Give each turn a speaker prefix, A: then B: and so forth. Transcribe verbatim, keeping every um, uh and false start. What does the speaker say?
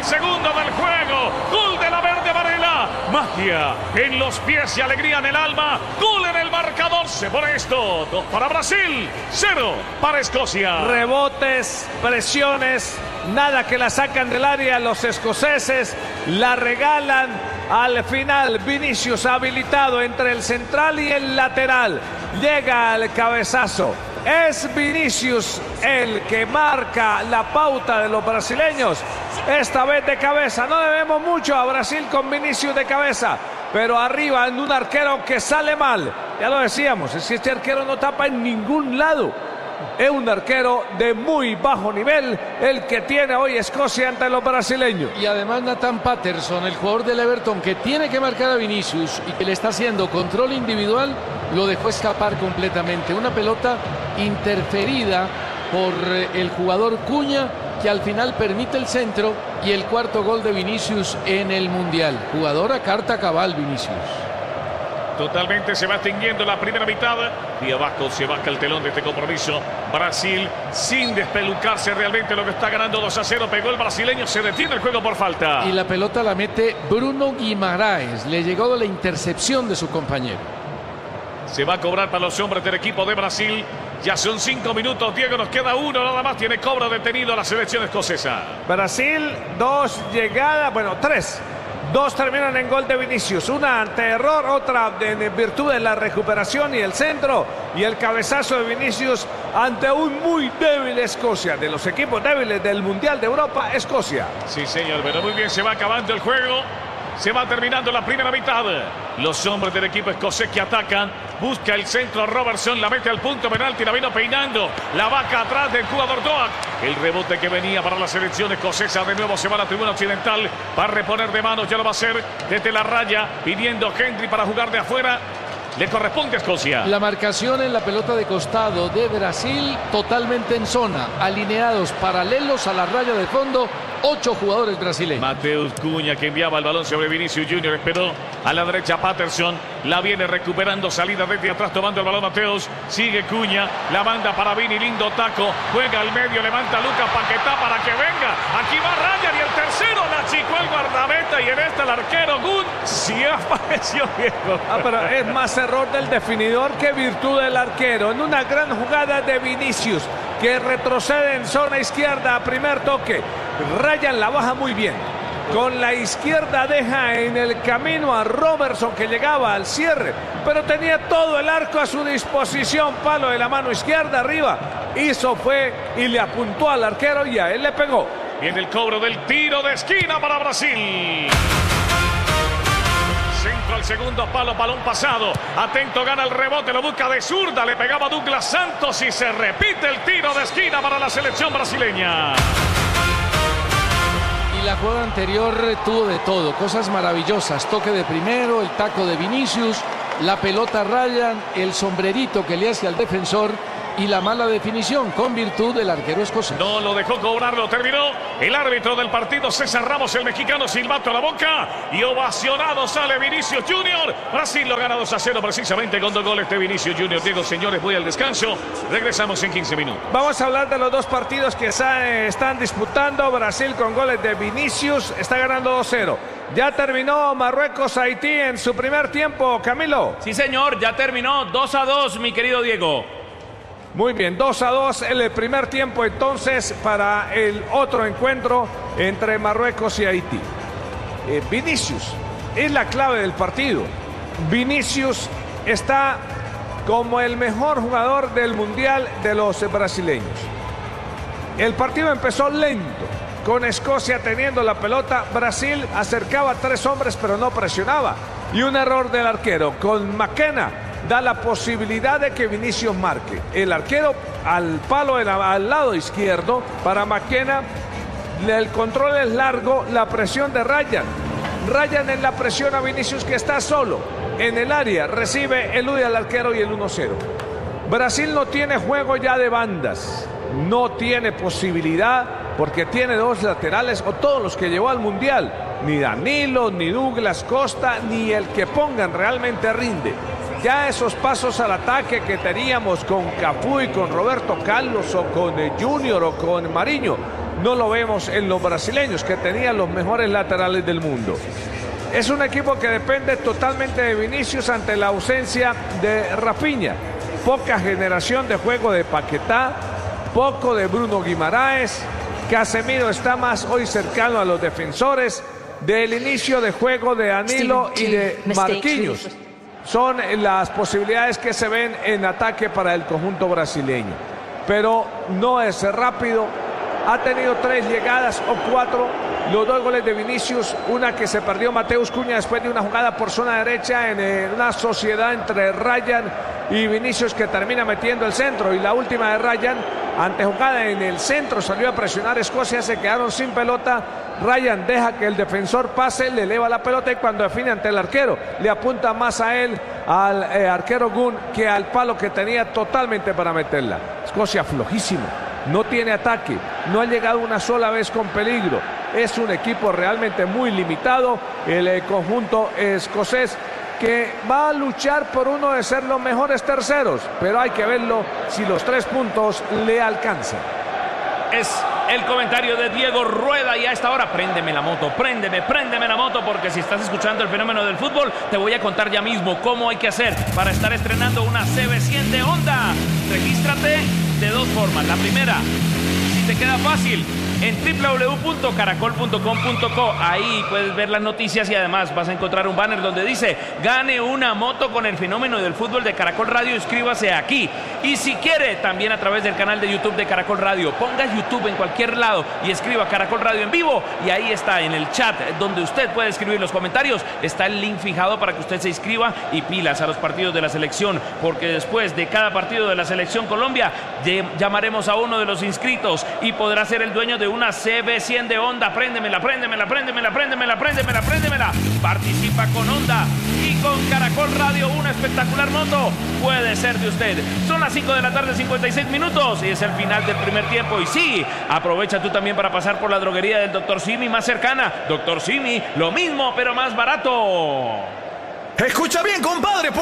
A: el segundo del juego. Gol de la verde amarela. Magia en los pies y alegría en el alma. Gol en el marcador. Se pone esto. Dos para Brasil, cero para Escocia.
B: Rebotes, presiones, nada que la sacan del área los escoceses. La regalan. Al final, Vinicius habilitado entre el central y el lateral. Llega al cabezazo. Es Vinicius el que marca la pauta de los brasileños. Esta vez de cabeza. No debemos mucho a Brasil con Vinicius de cabeza. Pero arriba en un arquero que sale mal. Ya lo decíamos, es que este arquero no tapa en ningún lado. Es un arquero de muy bajo nivel el que tiene hoy Escocia ante los brasileños.
C: Y además Nathan Patterson, el jugador del Everton que tiene que marcar a Vinicius y que le está haciendo control individual, lo dejó escapar completamente. Una pelota interferida por el jugador Cuña, que al final permite el centro y el cuarto gol de Vinicius en el Mundial. Jugador a carta cabal, Vinicius.
A: Totalmente se va extinguiendo la primera mitad y abajo se baja el telón de este compromiso. Brasil sin despelucarse realmente lo que está ganando dos a cero. Pegó el brasileño, se detiene el juego por falta.
C: Y la pelota la mete Bruno Guimaraes. Le llegó la intercepción de su compañero.
A: Se va a cobrar para los hombres del equipo de Brasil. Ya son cinco minutos, Diego, nos queda uno nada más. Tiene cobro detenido la selección escocesa.
B: Brasil, dos llegadas, bueno, tres. Dos terminan en gol de Vinicius, una ante error, otra en virtud de la recuperación y el centro, y el cabezazo de Vinicius ante un muy débil Escocia. De los equipos débiles del Mundial de Europa, Escocia.
A: Sí, señor, pero muy bien, se va acabando el juego. Se va terminando la primera mitad. Los hombres del equipo escocés que atacan. Busca el centro Robertson. La mete al punto penalti. La vino peinando. La vaca atrás del jugador Doak. El rebote que venía para la selección escocesa. De nuevo se va a la tribuna occidental. Va a reponer de manos. Ya lo va a hacer desde la raya. Pidiendo Henry para jugar de afuera. Le corresponde a Escocia.
C: La marcación en la pelota de costado de Brasil. Totalmente en zona. Alineados paralelos a la raya de fondo. Ocho jugadores brasileños.
A: Mateus Cuña, que enviaba el balón sobre Vinicius Junior, esperó a la derecha Patterson, la viene recuperando, salida desde atrás tomando el balón Mateus, sigue Cuña, la manda para Vini, lindo taco, juega al medio, levanta a Lucas Paquetá para que venga, aquí va Ryan y el tercero la chicó el guardameta y en esta el arquero Gun, sí apareció Diego.
B: Ah, pero es más error del definidor que virtud del arquero, en una gran jugada de Vinicius, que retrocede en zona izquierda a primer toque. Ryan la baja muy bien. Con la izquierda deja en el camino a Robertson, que llegaba al cierre, pero tenía todo el arco a su disposición. Palo de la mano izquierda arriba. Hizo fue y le apuntó al arquero y a él le pegó.
A: Viene el cobro del tiro de esquina para Brasil. Centro al segundo palo, balón pasado. Atento, gana el rebote, lo busca de zurda. Le pegaba Douglas Santos y se repite el tiro de esquina para la selección brasileña.
C: Y la jugada anterior tuvo de todo, cosas maravillosas. Toque de primero, el taco de Vinicius, la pelota Ryan, el sombrerito que le hace al defensor y la mala definición con virtud del arquero escocés.
A: No lo dejó cobrar, lo terminó el árbitro del partido, César Ramos, el mexicano, silbato a la boca y ovacionado sale Vinicius Junior. Brasil lo gana dos a cero precisamente con dos goles de Vinicius Junior. Diego, señores, voy al descanso, regresamos en quince minutos.
B: Vamos a hablar de los dos partidos que están disputando. Brasil con goles de Vinicius está ganando dos cero. Ya terminó Marruecos-Haití en su primer tiempo, Camilo.
D: Sí, señor, ya terminó dos a dos, mi querido Diego.
B: Muy bien, dos a dos en el primer tiempo entonces para el otro encuentro entre Marruecos y Haití. Eh, Vinicius es la clave del partido. Vinicius está como el mejor jugador del Mundial de los brasileños. El partido empezó lento, con Escocia teniendo la pelota. Brasil acercaba a tres hombres pero no presionaba. Y un error del arquero con McKenna da la posibilidad de que Vinicius marque. El arquero al palo de la, al lado izquierdo para McKenna. El control es largo, la presión de Ryan. Ryan en la presión a Vinicius, que está solo en el área, recibe, elude al arquero y el uno cero. Brasil no tiene juego ya de bandas, no tiene posibilidad porque tiene dos laterales o todos los que llevó al Mundial. Ni Danilo, ni Douglas Costa, ni el que pongan realmente rinde. Ya esos pasos al ataque que teníamos con Cafú y con Roberto Carlos o con Junior o con Mariño no lo vemos en los brasileños, que tenían los mejores laterales del mundo. Es un equipo que depende totalmente de Vinicius ante la ausencia de Rafinha. Poca generación de juego de Paquetá, poco de Bruno Guimaraes. Casemiro está más hoy cercano a los defensores. Del inicio de juego de Danilo y de Marquinhos son las posibilidades que se ven en ataque para el conjunto brasileño. Pero no es rápido. Ha tenido tres llegadas o cuatro. Los dos goles de Vinicius, una que se perdió Mateus Cunha después de una jugada por zona derecha en una sociedad entre Ryan y Vinicius, que termina metiendo el centro, y la última de Ryan ante jugada en el centro, salió a presionar Escocia, se quedaron sin pelota. Ryan deja que el defensor pase, le eleva la pelota y cuando define ante el arquero le apunta más a él, al eh, arquero Gunn, que al palo que tenía totalmente para meterla. Escocia flojísimo, no tiene ataque, no ha llegado una sola vez con peligro. Es un equipo realmente muy limitado, el eh, conjunto escocés, que va a luchar por uno de ser los mejores terceros, pero hay que verlo si los tres puntos le alcanzan.
D: Es el comentario de Diego Rueda y a esta hora préndeme la moto, préndeme, préndeme la moto, porque si estás escuchando el fenómeno del fútbol, te voy a contar ya mismo cómo hay que hacer para estar estrenando una C B cien de Honda. Regístrate de dos formas. La primera, si te queda fácil, en doble u doble u doble u punto caracol punto com punto co. Ahí puedes ver las noticias y además vas a encontrar un banner donde dice: gane una moto con el fenómeno del fútbol de Caracol Radio, inscríbase aquí. Y si quiere, también a través del canal de YouTube de Caracol Radio, ponga YouTube en cualquier lado y escriba Caracol Radio en vivo, y ahí está en el chat donde usted puede escribir los comentarios, está el link fijado para que usted se inscriba. Y pilas a los partidos de la selección, porque después de cada partido de la selección Colombia llamaremos a uno de los inscritos y podrá ser el dueño de una C B cien de Honda. Préndemela, préndemela, préndemela, préndemela, préndemela, préndemela. Participa con Honda y con Caracol Radio. Una espectacular moto puede ser de usted. Son las cinco de la tarde, cincuenta y seis minutos, y es el final del primer tiempo. Y sí, aprovecha tú también para pasar por la droguería del doctor Simi más cercana. doctor Simi, lo mismo pero más barato.
E: Escucha bien, compadre.